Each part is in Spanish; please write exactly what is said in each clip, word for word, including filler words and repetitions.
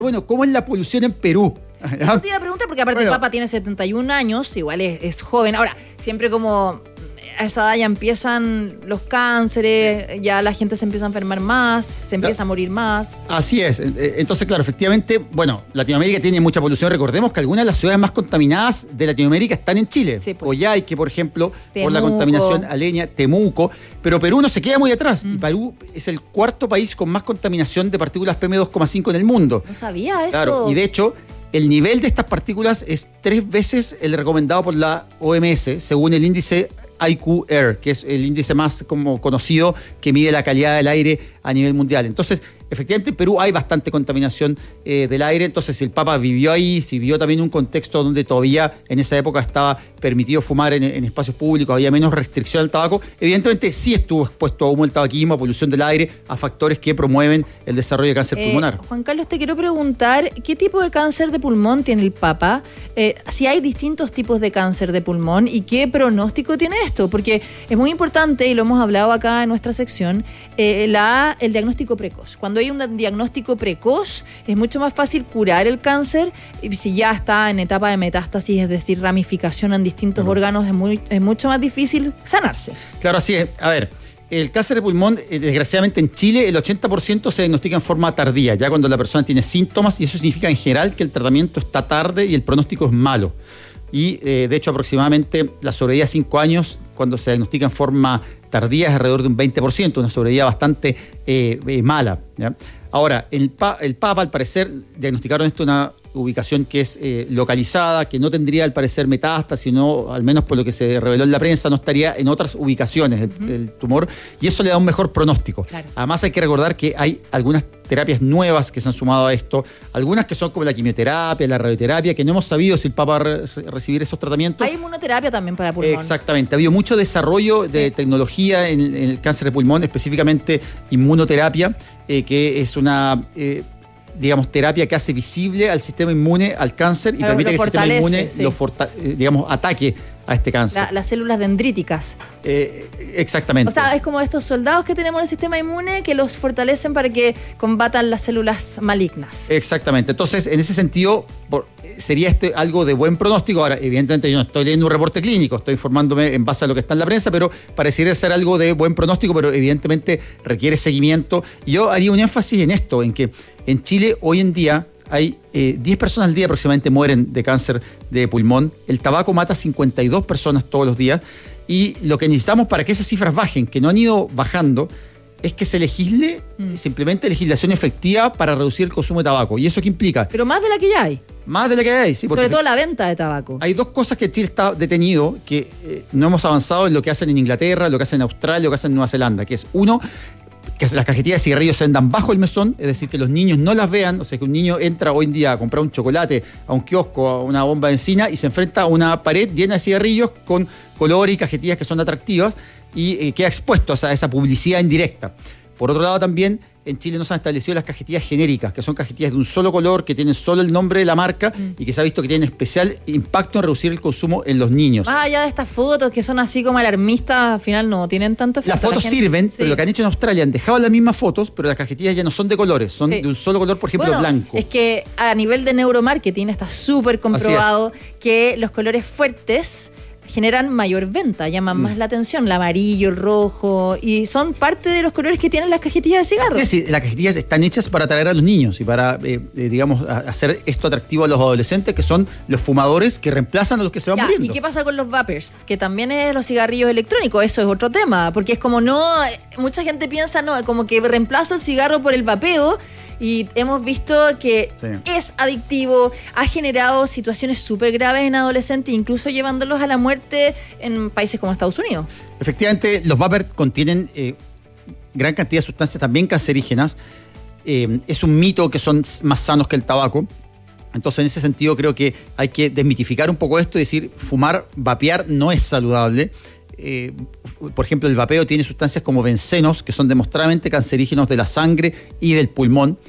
Bueno, ¿cómo es la polución en Perú? Yo te iba a preguntar, porque aparte bueno, el Papa tiene setenta y un años, igual es, es joven. Ahora, siempre como a esa edad ya empiezan los cánceres, ya la gente se empieza a enfermar más, se empieza a morir más. Así es. Entonces, claro, efectivamente, bueno, Latinoamérica tiene mucha polución. Recordemos que algunas de las ciudades más contaminadas de Latinoamérica están en Chile. Sí, pues. Coyhaique, por ejemplo, Temuco. Por la contaminación a leña, Temuco. Pero Perú no se queda muy atrás. Mm. Y Perú es el cuarto país con más contaminación de partículas P M dos coma cinco en el mundo. No sabía eso. Claro, y de hecho, el nivel de estas partículas es tres veces el recomendado por la O M S, según el índice I Q Air, que es el índice más como conocido que mide la calidad del aire a nivel mundial. Entonces, efectivamente, en Perú hay bastante contaminación eh, del aire. Entonces, si el Papa vivió ahí, si vivió también un contexto donde todavía en esa época estaba permitido fumar en, en espacios públicos, había menos restricción al tabaco, evidentemente sí estuvo expuesto a humo del tabaquismo, a polución del aire, a factores que promueven el desarrollo de cáncer eh, pulmonar. Juan Carlos, te quiero preguntar, ¿qué tipo de cáncer de pulmón tiene el Papa? Eh, si hay distintos tipos de cáncer de pulmón y qué pronóstico tiene esto, porque es muy importante, y lo hemos hablado acá en nuestra sección, eh, la, el diagnóstico precoz. Cuando hay un diagnóstico precoz, es mucho más fácil curar el cáncer. Si ya está en etapa de metástasis, es decir, ramificación en distintos uh-huh. órganos, es, muy, es mucho más difícil sanarse. Claro, así es. A ver, el cáncer de pulmón, desgraciadamente en Chile, el ochenta por ciento se diagnostica en forma tardía, ya cuando la persona tiene síntomas, y eso significa en general que el tratamiento está tarde y el pronóstico es malo. Y eh, de hecho aproximadamente la sobrevida a cinco años cuando se diagnostica en forma tardía es alrededor de un veinte por ciento, una sobrevida bastante eh, eh, mala, ¿ya? Ahora, el, pa, el Papa al parecer diagnosticaron esto en una ubicación que es eh, localizada, que no tendría al parecer metástasis, sino al menos por lo que se reveló en la prensa, no estaría en otras ubicaciones el, uh-huh. el tumor, y eso le da un mejor pronóstico. Claro. Además hay que recordar que hay algunas terapias nuevas que se han sumado a esto, algunas que son como la quimioterapia, la radioterapia, que no hemos sabido si el Papa va a re- recibir esos tratamientos. Hay inmunoterapia también para pulmón. Exactamente, ha habido mucho desarrollo de sí. tecnología en, en el cáncer de pulmón, específicamente inmunoterapia, eh, que es una... Eh, digamos, terapia que hace visible al sistema inmune al cáncer y claro, permite que el sistema inmune sí. lo forta- digamos, ataque a este cáncer. La, las células dendríticas. Eh, exactamente. O sea, es como estos soldados que tenemos en el sistema inmune que los fortalecen para que combatan las células malignas. Exactamente. Entonces, en ese sentido, por, sería este algo de buen pronóstico. Ahora, evidentemente, yo no estoy leyendo un reporte clínico, estoy informándome en base a lo que está en la prensa, pero parecería ser algo de buen pronóstico, pero evidentemente requiere seguimiento. Y yo haría un énfasis en esto, en que en Chile hoy en día hay eh, diez personas al día aproximadamente mueren de cáncer de pulmón. El tabaco mata cincuenta y dos personas todos los días. Y lo que necesitamos para que esas cifras bajen, que no han ido bajando, es que se legisle, mm. simplemente legislación efectiva para reducir el consumo de tabaco. ¿Y eso qué implica? Pero más de la que ya hay. Más de la que hay, sí. Sobre todo la venta de tabaco. Hay dos cosas que Chile está detenido, que eh, no hemos avanzado en lo que hacen en Inglaterra, lo que hacen en Australia, lo que hacen en Nueva Zelanda, que es uno, que las cajetillas de cigarrillos se vendan bajo el mesón, es decir, que los niños no las vean. O sea, que un niño entra hoy en día a comprar un chocolate a un kiosco, a una bomba de encina, y se enfrenta a una pared llena de cigarrillos con colores y cajetillas que son atractivas y eh, queda expuesto, o sea, a esa publicidad indirecta. Por otro lado, también en Chile no se han establecido las cajetillas genéricas, que son cajetillas de un solo color, que tienen solo el nombre de la marca mm. y que se ha visto que tienen especial impacto en reducir el consumo en los niños. Más allá de estas fotos que son así como alarmistas, al final no tienen tanto efecto. Las fotos la sirven, sí. pero lo que han hecho en Australia, han dejado las mismas fotos, pero las cajetillas ya no son de colores, son sí. de un solo color, por ejemplo, bueno, blanco. Es que a nivel de neuromarketing está súper comprobado que los colores fuertes generan mayor venta, llaman mm. más la atención, el amarillo, el rojo, y son parte de los colores que tienen las cajetillas de cigarros. Sí, sí, las cajetillas están hechas para atraer a los niños y para, eh, eh, digamos, a, hacer esto atractivo a los adolescentes, que son los fumadores que reemplazan a los que se van ya, muriendo. ¿Y qué pasa con los vapers? Que también es los cigarrillos electrónicos, eso es otro tema, porque es como no, mucha gente piensa, no, como que reemplazo el cigarro por el vapeo, y hemos visto que sí. es adictivo, ha generado situaciones súper graves en adolescentes, incluso llevándolos a la muerte en países como Estados Unidos. Efectivamente, los vapers contienen eh, gran cantidad de sustancias también cancerígenas. Eh, es un mito que son más sanos que el tabaco. Entonces, en ese sentido, creo que hay que desmitificar un poco esto y decir, fumar, vapear no es saludable. Eh, por ejemplo, el vapeo tiene sustancias como bencenos, que son demostradamente cancerígenos de la sangre y del pulmón.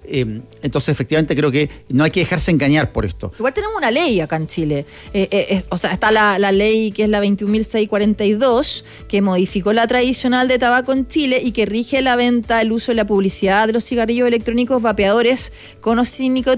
Eh, entonces, efectivamente, creo que no hay que dejarse engañar por esto. Igual tenemos una ley acá en Chile. Eh, eh, eh, o sea, está la, la ley que es la veintiún mil seiscientos cuarenta y dos, que modificó la tradicional de tabaco en Chile y que rige la venta, el uso y la publicidad de los cigarrillos electrónicos vapeadores con o sin nicotina